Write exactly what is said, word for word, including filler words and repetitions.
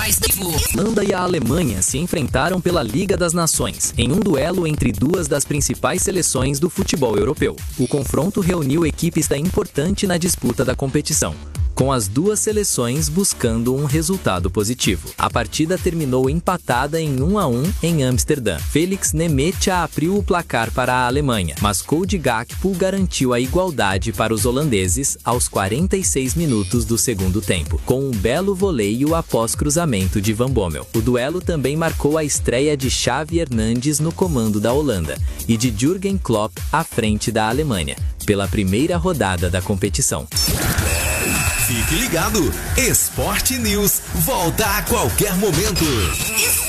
mais vivo. A Holanda e a Alemanha se enfrentaram pela Liga das Nações, em um duelo entre duas das principais seleções do futebol europeu. O confronto reuniu equipes da importante na disputa da competição, com as duas seleções buscando um resultado positivo. A partida terminou empatada em um a um em Amsterdã. Felix Nemecha abriu o placar para a Alemanha, mas Cody Gakpo garantiu a igualdade para os holandeses aos quarenta e seis minutos do segundo tempo, com um belo voleio após cruzamento de Van Bommel. O duelo também marcou a estreia de Xavi Hernandes no comando da Holanda e de Jürgen Klopp à frente da Alemanha, pela primeira rodada da competição. Fique ligado, Esporte News volta a qualquer momento.